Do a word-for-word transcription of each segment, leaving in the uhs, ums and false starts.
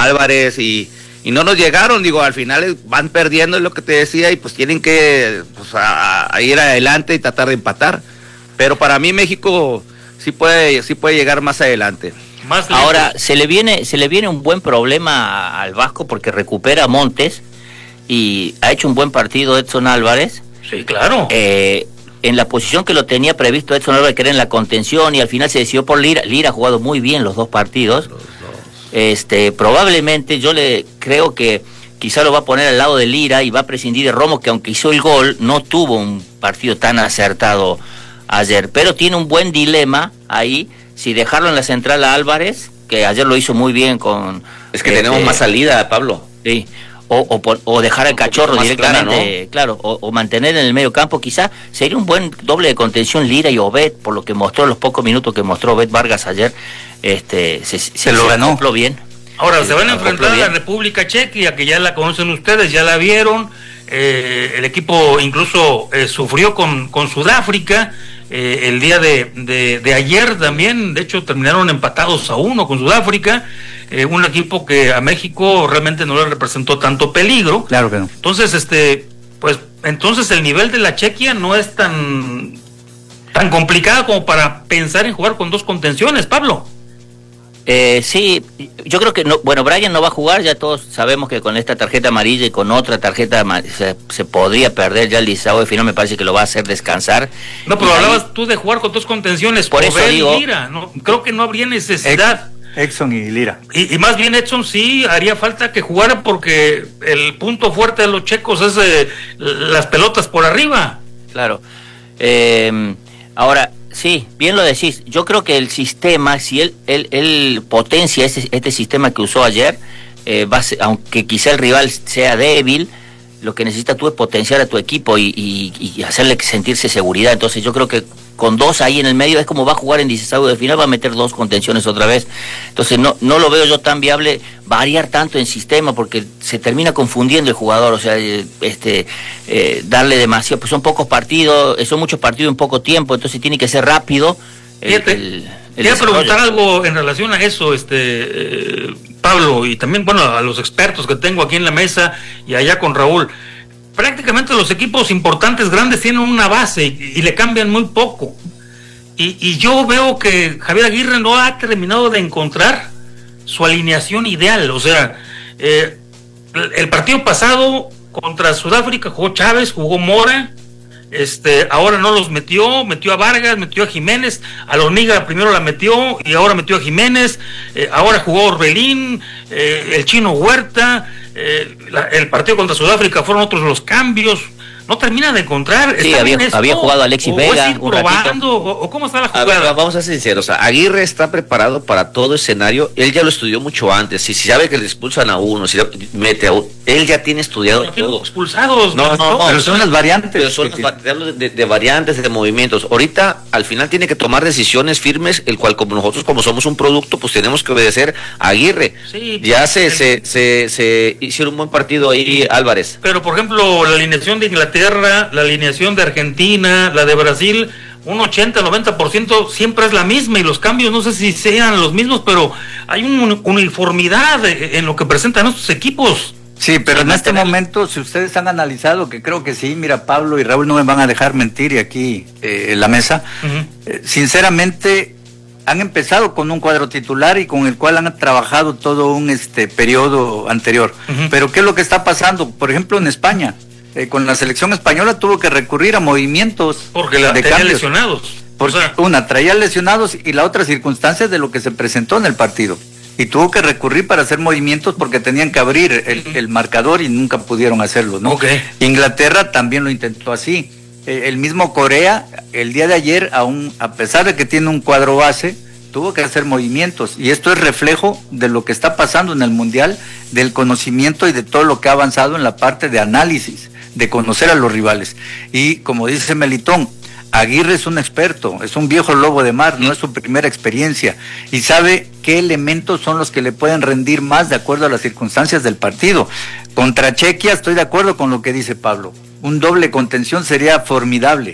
Álvarez y, y no nos llegaron, digo, al final van perdiendo, es lo que te decía, y pues tienen que pues, a, a ir adelante y tratar de empatar. Pero para mí México sí puede, sí puede llegar más adelante. Más Ahora, se le viene, se le viene un buen problema al Vasco porque recupera a Montes y ha hecho un buen partido Edson Álvarez. Sí, claro. Eh, en la posición que lo tenía previsto Edson Álvarez, que era en la contención, y al final se decidió por Lira. Lira ha jugado muy bien los dos partidos. Los dos. Este, probablemente yo le creo que quizá lo va a poner al lado de Lira y va a prescindir de Romo, que aunque hizo el gol, no tuvo un partido tan acertado ayer, pero tiene un buen dilema ahí, si dejarlo en la central a Álvarez, que ayer lo hizo muy bien con... Es que este, tenemos más salida, Pablo. Sí. O, o, o dejar al Cachorro directamente, clara, ¿no? Claro, o, o mantener en el medio campo, quizá sería un buen doble de contención Lira y Obed, por lo que mostró los pocos minutos que mostró Obed Vargas ayer, este se, se, se lo ganó bien. Ahora se, se van a enfrentar a la República Checa, que ya la conocen ustedes, ya la vieron, eh, el equipo incluso eh, sufrió con, con Sudáfrica, eh, el día de, de, de ayer también, de hecho terminaron empatados a uno con Sudáfrica. Eh, un equipo que a México realmente no le representó tanto peligro. Claro que no. Entonces, este, pues, entonces el nivel de la Chequia no es tan, tan complicado como para pensar en jugar con dos contenciones, Pablo. Eh, sí, yo creo que no, bueno, Brian no va a jugar, ya todos sabemos que con esta tarjeta amarilla y con otra tarjeta se, se podría perder ya el Lisao de final, me parece que lo va a hacer descansar. No, pero y hablabas ahí, tú de jugar con dos contenciones, por eso digo, Lira, no, creo que no habría necesidad. Ex Edson y Lira. Y, y más bien Edson sí haría falta que jugara porque el punto fuerte de los checos es eh, las pelotas por arriba. Claro. Eh, ahora, sí, bien lo decís. Yo creo que el sistema, si él, él, él potencia este, este sistema que usó ayer, eh, va a ser, aunque quizá el rival sea débil, lo que necesitas tú es potenciar a tu equipo y, y, y hacerle sentirse seguridad. Entonces yo creo que con dos ahí en el medio es como va a jugar en dieciséis de final, va a meter dos contenciones otra vez. Entonces no no lo veo yo tan viable variar tanto en sistema porque se termina confundiendo el jugador, o sea, este eh, darle demasiado, pues son pocos partidos, son muchos partidos en poco tiempo, entonces tiene que ser rápido. Fíjate, el, el, el quería preguntar algo en relación a eso, este eh, Pablo, y también, bueno, a los expertos que tengo aquí en la mesa y allá con Raúl. Prácticamente los equipos importantes, grandes, tienen una base y, y le cambian muy poco. Y, y yo veo que Javier Aguirre no ha terminado de encontrar su alineación ideal. O sea, eh, el partido pasado contra Sudáfrica jugó Chávez, jugó Mora. Este, ahora no los metió, metió a Vargas, metió a Jiménez, a Loniga primero la metió y ahora metió a Jiménez, eh, ahora jugó Orbelín, eh, el Chino Huerta, eh, la, el partido contra Sudáfrica fueron otros los cambios. No termina de encontrar. Sí, había, había jugado Alexis Vega. Ir probando, o, o cómo está la jugada. A ver, vamos a ser sinceros. Aguirre está preparado para todo escenario. Él ya lo estudió mucho antes. Si, si sabe que le expulsan a uno, si mete a uno, él ya tiene estudiado no, todo. Expulsados. No, no, no. Pero son las variantes. Pero son las, de, de, de variantes, de movimientos. Ahorita, al final, tiene que tomar decisiones firmes, el cual, como nosotros, como somos un producto, pues tenemos que obedecer a Aguirre. Sí, ya se, se, se, se hicieron un buen partido ahí, Álvarez. Pero, por ejemplo, la alineación de Inglaterra, la alineación de Argentina, la de Brasil, un ochenta, noventa por ciento siempre es la misma y los cambios no sé si sean los mismos, pero hay una uniformidad en lo que presentan estos equipos. Sí, pero en este momento, si ustedes han analizado, que creo que sí, mira, Pablo y Raúl no me van a dejar mentir y aquí eh, en la mesa, uh-huh. eh, sinceramente han empezado con un cuadro titular y con el cual han trabajado todo un este periodo anterior. Uh-huh. Pero ¿qué es lo que está pasando? Por ejemplo, en España, eh, con la selección española tuvo que recurrir a movimientos porque la de tenía cambios. lesionados. Porque o sea, una traía lesionados y la otra circunstancia de lo que se presentó en el partido. Y tuvo que recurrir para hacer movimientos porque tenían que abrir el, el marcador y nunca pudieron hacerlo, ¿no? Okay. Inglaterra también lo intentó así. Eh, el mismo Corea, el día de ayer, aún, a pesar de que tiene un cuadro base, tuvo que hacer movimientos. Y esto es reflejo de lo que está pasando en el Mundial, del conocimiento y de todo lo que ha avanzado en la parte de análisis, de conocer a los rivales. Y como dice Melitón, Aguirre es un experto, es un viejo lobo de mar, no es su primera experiencia y sabe qué elementos son los que le pueden rendir más de acuerdo a las circunstancias del partido. Contra Chequia estoy de acuerdo con lo que dice Pablo, un doble contención sería formidable.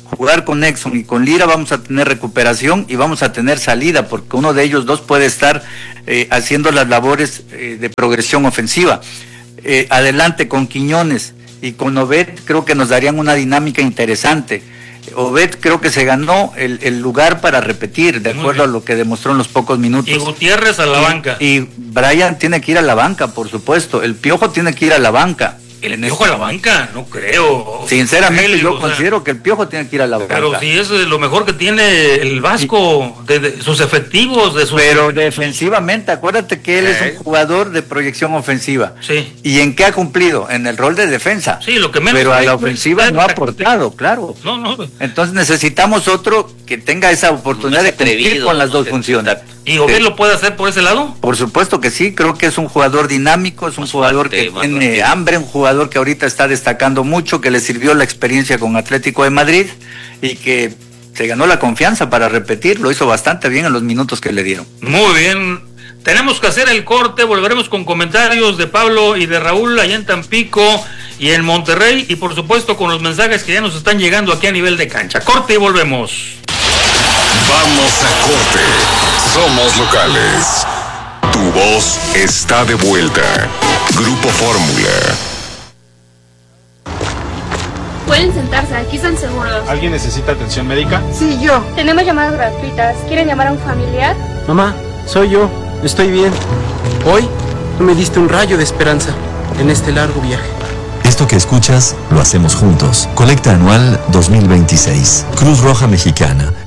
jugar con Exxon y con Lira vamos a tener recuperación y vamos a tener salida, porque uno de ellos dos puede estar eh, haciendo las labores eh, de progresión ofensiva. Eh, adelante con Quiñones y con Obed, creo que nos darían una dinámica interesante. Obed creo que se ganó el, el lugar para repetir, de acuerdo a lo que demostró en los pocos minutos. Y Gutiérrez a la y, banca. Y Brian tiene que ir a la banca, por supuesto. El Piojo tiene que ir a la banca. ¿El Piojo a la banca? No creo. Sinceramente, Él, yo o considero sea, que el Piojo tiene que ir a la banca. Pero si es lo mejor que tiene el Vasco, de, de sus efectivos, de sus... Pero defensivamente, acuérdate que él eh. es un jugador de proyección ofensiva. Sí. ¿Y en qué ha cumplido? En el rol de defensa. Sí, lo que menos... Pero a la ofensiva no ha aportado, claro. No, no. Entonces necesitamos otro que tenga esa oportunidad de cumplir con las dos funciones. ¿Y Obed lo puede hacer por ese lado? Por supuesto que sí, creo que es un jugador dinámico, es un jugador que tiene hambre, un jugador que ahorita está destacando mucho, que le sirvió la experiencia con Atlético de Madrid y que se ganó la confianza para repetir, lo hizo bastante bien en los minutos que le dieron. Muy bien, tenemos que hacer el corte, volveremos con comentarios de Pablo y de Raúl allá en Tampico y en Monterrey y por supuesto con los mensajes que ya nos están llegando aquí a nivel de cancha. Corte y volvemos. Vamos a corte. Somos locales. Tu voz está de vuelta. Grupo Fórmula. Pueden sentarse, aquí están seguros. ¿Alguien necesita atención médica? Sí, yo. Tenemos llamadas gratuitas. ¿Quieren llamar a un familiar? Mamá, soy yo. Estoy bien. Hoy tú me diste un rayo de esperanza en este largo viaje. Esto que escuchas lo hacemos juntos. Colecta anual dos mil veintiséis. Cruz Roja Mexicana.